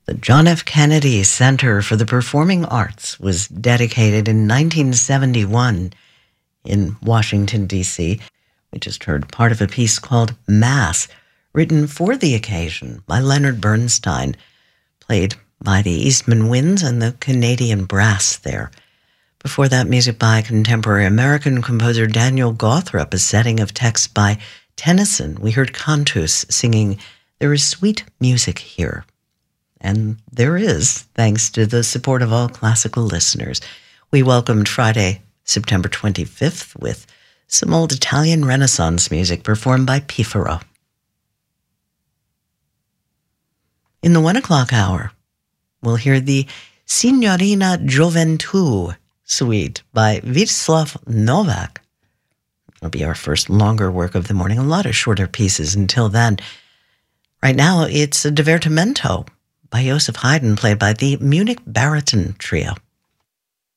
The John F. Kennedy Center for the Performing Arts was dedicated in 1971 in Washington, D.C. We just heard part of a piece called Mass, written for the occasion by Leonard Bernstein, played by the Eastman Winds and the Canadian Brass there. Before that, music by contemporary American composer Daniel Gawthrop, a setting of text by Tennyson. We heard Cantus singing, "There is sweet music here." And there is, thanks to the support of all classical listeners. We welcomed Friday, September 25th, with some old Italian Renaissance music performed by Pifero. In the 1 o'clock hour, we'll hear the Signorina Gioventù suite by Vítězslav Novák. It'll be our first longer work of the morning, a lot of shorter pieces until then. Right now, it's a divertimento by Joseph Haydn, played by the Munich Baritone Trio.